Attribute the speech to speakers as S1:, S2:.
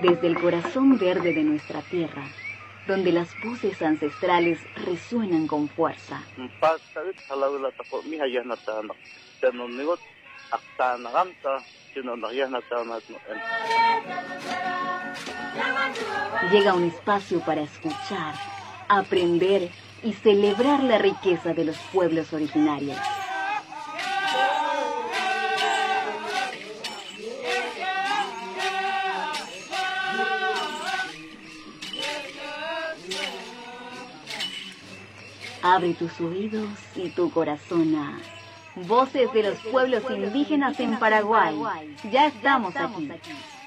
S1: Desde el corazón verde de nuestra tierra, donde las voces ancestrales resuenan con fuerza. Llega un espacio para escuchar, aprender y celebrar la riqueza de los pueblos originarios. Abre tus oídos y tu corazón a Voces de los Pueblos Indígenas en Paraguay. Ya estamos aquí.